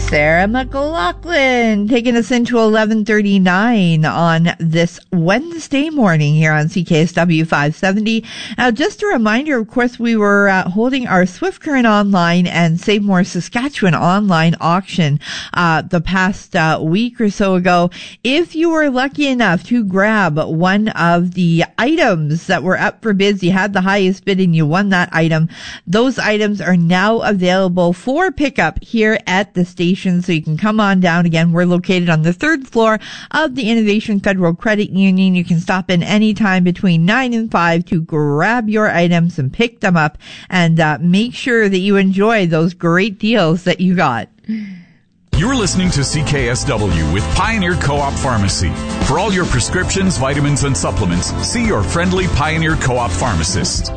Sarah McLaughlin taking us into 11:39 on this Wednesday morning here on CKSW 570. Now, just a reminder, of course, we were holding our Swift Current Online and Save More Saskatchewan online auction the past week or so ago. If you were lucky enough to grab one of the items that were up for bids, you had the highest bid and you won that item, those items are now available for pickup here at the station, so you can come on down. Again, we're located on the third floor of the Innovation Federal Credit Union. You can stop in anytime between 9 and 5 to grab your items and pick them up, and make sure that you enjoy those great deals that you got. You're listening to CKSW with Pioneer Co-op Pharmacy. For all your prescriptions, vitamins, and supplements, see your friendly Pioneer Co-op pharmacist.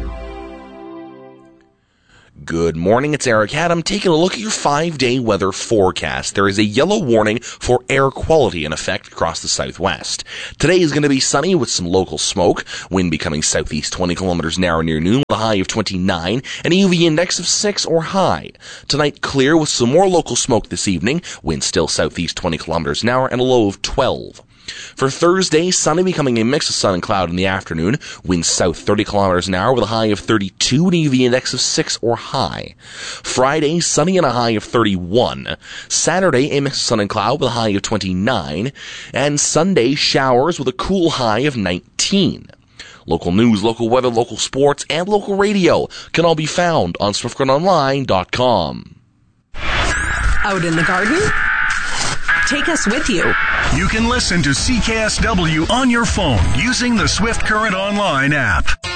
Good morning, it's Eric Adam taking a look at your 5-day weather forecast. There is a yellow warning for air quality in effect across the southwest. Today is going to be sunny with some local smoke, wind becoming southeast 20 kilometers an hour near noon with a high of 29, and a UV index of 6 or high. Tonight clear with some more local smoke this evening, wind still southeast 20 kilometers an hour and a low of 12. For Thursday, sunny becoming a mix of sun and cloud in the afternoon. Winds south 30 kilometers an hour with a high of 32 and a UV index of 6 or high. Friday, sunny and a high of 31. Saturday, a mix of sun and cloud with a high of 29. And Sunday, showers with a cool high of 19. Local news, local weather, local sports, and local radio can all be found on SwiftCurrentOnline.com. Out in the garden? Take us with you. You can listen to CKSW on your phone using the Swift Current Online app.